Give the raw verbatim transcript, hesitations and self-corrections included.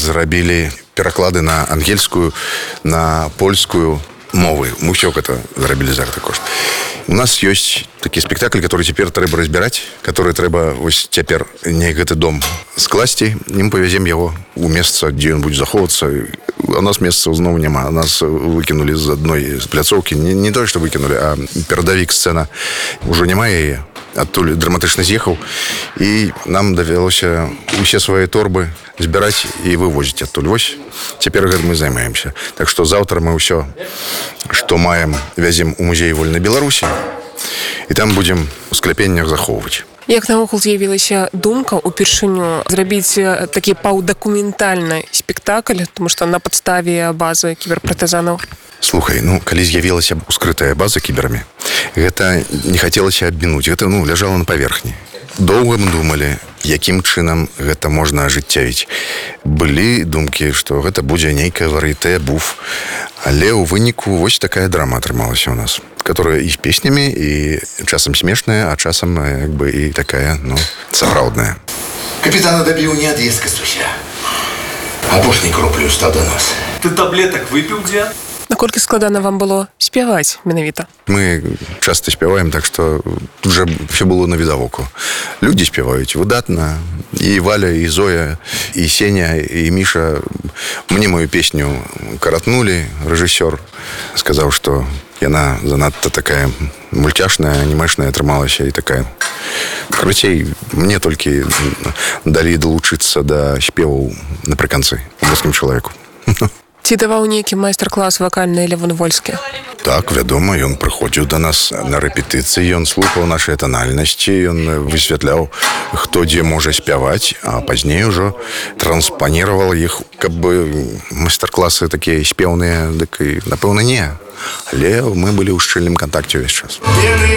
зрабілі пераклады на ангельскую, на польскую мовы. Мы ўсё гэта зрабілі за гэты кошт. У нас ёсць такі спектакль, который цяпер трэба разбіраць, который трэба вось цяпер не гэты дом скласці, і мы павязем яго у месца, дзе ён будзе захоўвацца. У нас месцаў зноў няма. Нас выкінулі з адной з пляцоўкі. Не, не тое, што выкінулі, а перадавік сцэна ўжо няма яе. Адтуль драматычна з'ехаў, і нам давялося усе свае торбы збіраць і вывозіць адтуль. Вось цяпер гэтым мы займаемся. Так што заўтра мы ўсё, што маем, вязем у музей вольнай Беларусі, і там будзем у скляпеннях захоўваць. Як наогул з'явілася думка упершыню зрабіць такі паўдакументальны спектакль, тому што на падставе базы кіберпартызанаў? Слухай, ну, калі з'явілася ускрытая база кіберамі, гэта не хацелася абмінуць, гэта, ну, ляжала на паверхні. Доўга мы думалі, якім чынам гэта можна ажыццявіць. Былі думкі, што гэта будзе нейкае вар'етэ, буф. Але ў выніку вось такая драма атрымалася ў нас, которая і з песнямі, і часам смешная, а часам як бы і такая, ну, сапраўдная. Капітана дабіў не ад ескасуся. Апошні кроплю стаў да нас. Ты таблетак выпіў, дзед? Наколькі складана вам было спяваць менавіта? Мы часта спяваем, так што вже все было навідавоку. Людзі спяваюць выдатна. І Валя, і Зоя, і Сеня, і Міша. Мне мою песню каратнулі. Рэжысёр сказаў, што яна занадта такая мульцяшная, анімешная атрымалася і такая. Карацей, мне толькі далі далучыцца да спеваў напрыканцы блізкім чалавеку. Ці даваў нейкі майстар-клас вакальны Левон Вольскі? Так, вядома, ён прыходзіў да нас на рэпетыцыі, ён слухаў нашыя танальнасці, ён высвятляў, хто дзе можа спяваць, а пазней ужо транспаніраваў іх, каб бы майстар-класы такія спеўныя, дык і, напэўна, не. Але мы былі ў шчыльным кантакце ўвесь час.